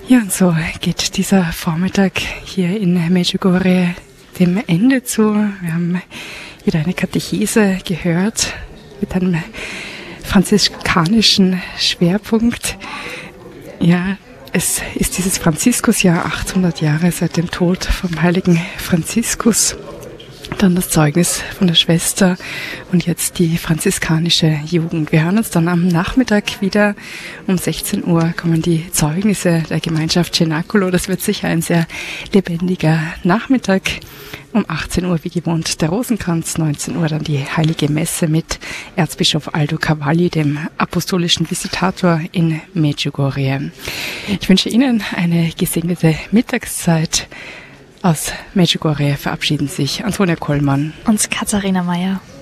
Ja, und so geht dieser Vormittag hier in Medjugorje dem Ende zu. Wir haben wieder eine Katechese gehört mit einem franziskanischen Schwerpunkt. Ja, es ist dieses Franziskusjahr, 800 Jahre seit dem Tod vom heiligen Franziskus. Dann das Zeugnis von der Schwester und jetzt die franziskanische Jugend. Wir hören uns dann am Nachmittag wieder. Um 16 Uhr kommen die Zeugnisse der Gemeinschaft Cenaculo. Das wird sicher ein sehr lebendiger Nachmittag. Um 18 Uhr wie gewohnt der Rosenkranz, 19 Uhr dann die Heilige Messe mit Erzbischof Aldo Cavalli, dem apostolischen Visitator in Medjugorje. Ich wünsche Ihnen eine gesegnete Mittagszeit. Aus Medjugorje verabschieden sich Antonia Kollmann und Katharina Mayer.